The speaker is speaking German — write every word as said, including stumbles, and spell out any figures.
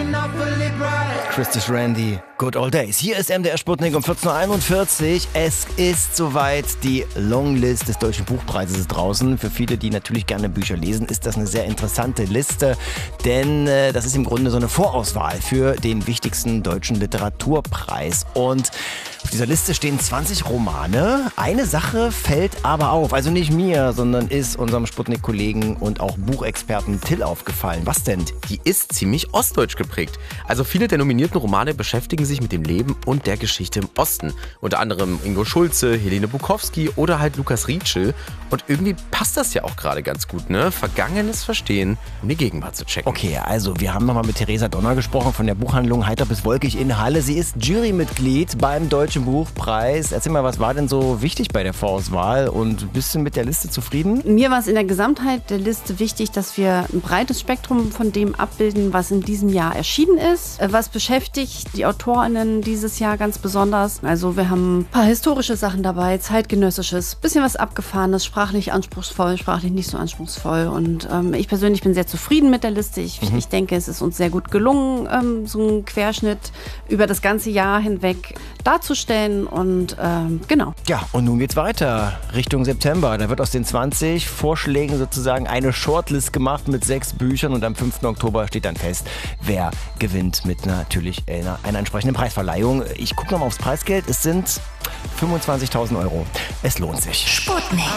Christus Randy, Good Old Days. Hier ist M D R Sputnik um vierzehn Uhr einundvierzig. Es ist soweit, die Longlist des Deutschen Buchpreises ist draußen. Für viele, die natürlich gerne Bücher lesen, ist das eine sehr interessante Liste, denn äh, das ist im Grunde so eine Vorauswahl für den wichtigsten deutschen Literaturpreis. Und auf dieser Liste stehen zwanzig Romane. Eine Sache fällt aber auf, also nicht mir, sondern ist unserem Sputnik-Kollegen und auch Buchexperten Till aufgefallen. Was denn? Die ist ziemlich ostdeutsch geprägt. Also viele der nominierten Romane beschäftigen sich mit dem Leben und der Geschichte im Osten. Unter anderem Ingo Schulze, Helene Bukowski oder halt Lukas Rietschel. Und irgendwie passt das ja auch gerade ganz gut, ne? Vergangenes verstehen, um die Gegenwart zu checken. Okay, also wir haben nochmal mit Theresa Donner gesprochen von der Buchhandlung Heiter bis Wolkig in Halle. Sie ist Jurymitglied beim Deutschen Buchpreis. Erzähl mal, was war denn so wichtig bei der Vorauswahl und bist du mit der Liste zufrieden? Mir war es in der Gesamtheit der Liste wichtig, dass wir ein breites Spektrum von dem abbilden, was in diesem Jahr erschienen ist. Was beschäftigt die AutorInnen dieses Jahr ganz besonders? Also wir haben ein paar historische Sachen dabei, zeitgenössisches, bisschen was Abgefahrenes, sprachlich anspruchsvoll, sprachlich nicht so anspruchsvoll. Und ähm, ich persönlich bin sehr zufrieden mit der Liste. Ich, mhm. ich denke, es ist uns sehr gut gelungen, ähm, so einen Querschnitt über das ganze Jahr hinweg darzustellen und ähm, genau. Ja, und nun geht's weiter Richtung September. Da wird aus den zwanzig Vorschlägen sozusagen eine Shortlist gemacht mit sechs Büchern und am fünften Oktober steht dann fest, wer gewinnt mit natürlich einer, einer entsprechenden Preisverleihung. Ich gucke nochmal aufs Preisgeld. Es sind fünfundzwanzigtausend Euro. Es lohnt sich. Sputnik.